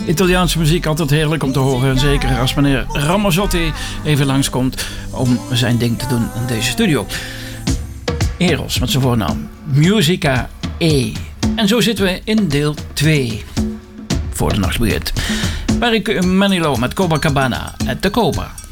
Italiaanse muziek altijd heerlijk om te horen. En zeker als meneer Ramazzotti even langskomt om zijn ding te doen in deze studio. Eros met zijn voornaam. Musica E. En zo zitten we in deel 2. Voor de nacht begint. Barry Manilow met Copacabana. Het de Cobra.